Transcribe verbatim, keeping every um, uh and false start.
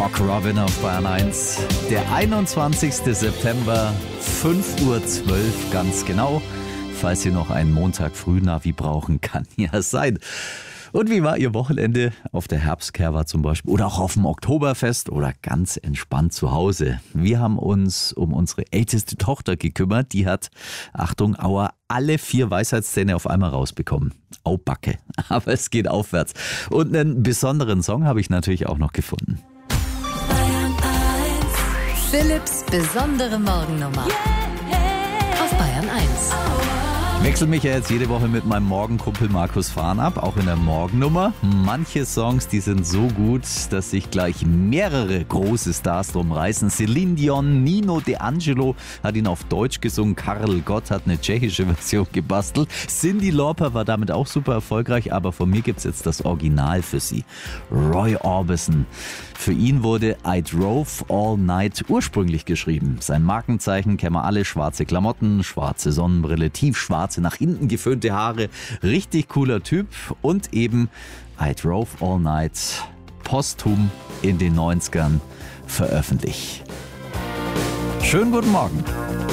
Rock Robin auf Bayern eins. Der einundzwanzigster September, fünf Uhr zwölf ganz genau. Falls ihr noch einen Montag Frühnavi brauchen, kann ja sein. Und wie war Ihr Wochenende auf der Herbstkerwa zum Beispiel oder auch auf dem Oktoberfest oder ganz entspannt zu Hause? Wir haben uns um unsere älteste Tochter gekümmert. Die hat, Achtung, Aua, alle vier Weisheitszähne auf einmal rausbekommen. Au Backe, aber es geht aufwärts. Und einen besonderen Song habe ich natürlich auch noch gefunden. Philipps besondere Morgennummer auf Bayern eins. Wechsel mich ja jetzt jede Woche mit meinem Morgenkumpel Markus Fahn ab, auch in der Morgennummer. Manche Songs, die sind so gut, dass sich gleich mehrere große Stars drum reißen. Celine Dion, Nino D'Angelo hat ihn auf Deutsch gesungen, Karel Gott hat eine tschechische Version gebastelt. Cyndi Lauper war damit auch super erfolgreich, aber von mir gibt's jetzt das Original für Sie. Roy Orbison. Für ihn wurde I Drove All Night ursprünglich geschrieben. Sein Markenzeichen kennen wir alle, schwarze Klamotten, schwarze Sonnenbrille, tiefschwarze, nach hinten geföhnte Haare. Richtig cooler Typ und eben I Drove All Night posthum in den neunzigern veröffentlicht. Schönen guten Morgen.